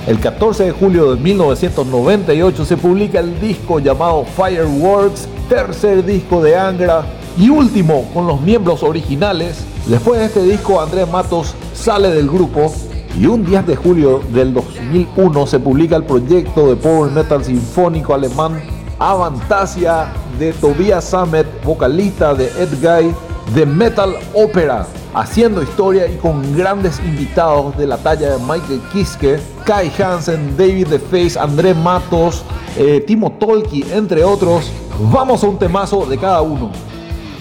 El 14 de julio de 1998 se publica el disco llamado Fireworks, tercer disco de Angra y último con los miembros originales. Después de este disco, Andrés Matos sale del grupo y un 10 de julio del 2001 se publica el proyecto de power metal sinfónico alemán Avantasia de Tobias Sammet, vocalista de Ed Guy, de Metal Opera, haciendo historia y con grandes invitados de la talla de Michael Kiske, Kai Hansen, David The Face, Andrés Matos, Timo Tolkki, entre otros. Vamos a un temazo de cada uno.